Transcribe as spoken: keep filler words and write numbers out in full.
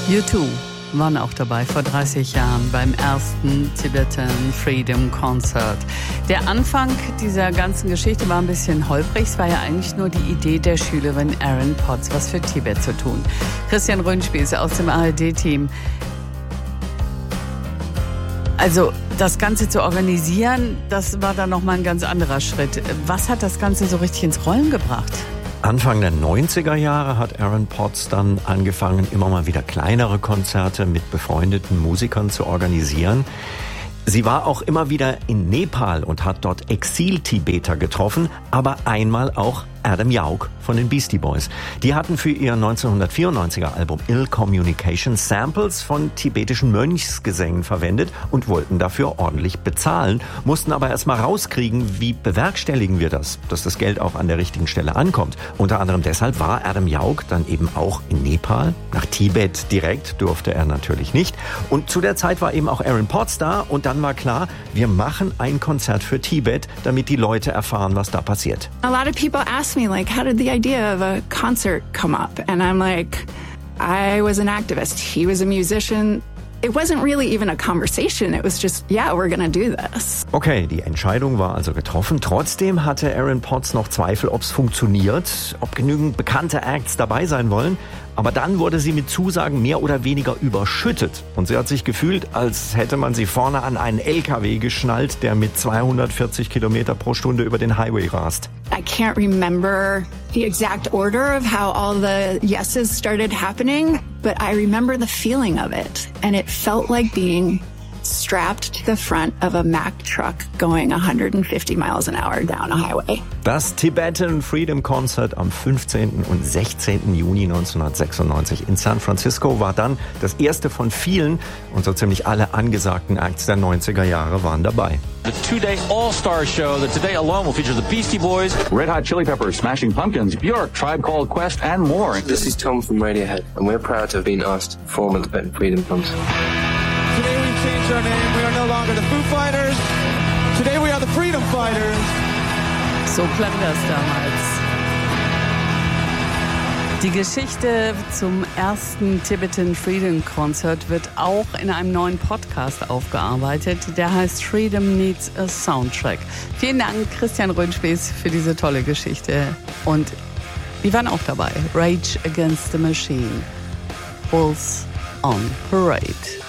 U zwei waren auch dabei vor dreißig Jahren beim ersten Tibetan Freedom Concert. Der Anfang dieser ganzen Geschichte war ein bisschen holprig. Es war ja eigentlich nur die Idee der Schülerin Erin Potts, was für Tibet zu tun. Christian Röhnspieß aus dem A R D-Team. Also das Ganze zu organisieren, das war dann nochmal ein ganz anderer Schritt. Was hat das Ganze so richtig ins Rollen gebracht? Anfang der neunziger Jahre hat Erin Potts dann angefangen, immer mal wieder kleinere Konzerte mit befreundeten Musikern zu organisieren. Sie war auch immer wieder in Nepal und hat dort Exil-Tibeter getroffen, aber einmal auch Adam Yauch von den Beastie Boys. Die hatten für ihr neunzehnhundertvierundneunziger Album Ill Communication Samples von tibetischen Mönchsgesängen verwendet und wollten dafür ordentlich bezahlen, mussten aber erstmal rauskriegen, wie bewerkstelligen wir das, dass das Geld auch an der richtigen Stelle ankommt. Unter anderem deshalb war Adam Yauch dann eben auch in Nepal. Nach Tibet direkt durfte er natürlich nicht. Und zu der Zeit war eben auch Erin Potts da und dann war klar, wir machen ein Konzert für Tibet, damit die Leute erfahren, was da passiert. A lot of people ask me, like, how did the idea of a concert come up? And I'm like, I was an activist. He was a musician. It wasn't really even a conversation. It was just, yeah, we're gonna do this. Okay, die Entscheidung war also getroffen. Trotzdem hatte Erin Potts noch Zweifel, ob es funktioniert, ob genügend bekannte Acts dabei sein wollen. Aber dann wurde sie mit Zusagen mehr oder weniger überschüttet. Und sie hat sich gefühlt, als hätte man sie vorne an einen L K W geschnallt, der mit zweihundertvierzig Kilometer pro Stunde über den Highway rast. I can't remember the exact order of how all the yeses started happening, but I remember the feeling of it. And it felt like being strapped to the front of a Mack truck going one hundred fifty miles an hour down a highway. Das Tibetan Freedom Concert am fünfzehnten und sechzehnten Juni neunzehnhundertsechsundneunzig in San Francisco war dann das erste von vielen und so ziemlich alle angesagten Acts der neunziger Jahre waren dabei. The two-day all-star show that today alone will feature the Beastie Boys, Red Hot Chili Peppers, Smashing Pumpkins, Björk, Tribe Called Quest, and more. This is Tom from Radiohead, and we're proud to have been asked to perform at the Tibetan Freedom Concert. Today we've changed our name. We are no longer the Foo Fighters. Today we are the Freedom Fighters. So klang das damals. Die Geschichte zum ersten Tibetan Freedom Concert wird auch in einem neuen Podcast aufgearbeitet. Der heißt Freedom Needs a Soundtrack. Vielen Dank, Christian Röhnspieß, für diese tolle Geschichte. Und wir waren auch dabei. Rage Against the Machine. Bulls on Parade.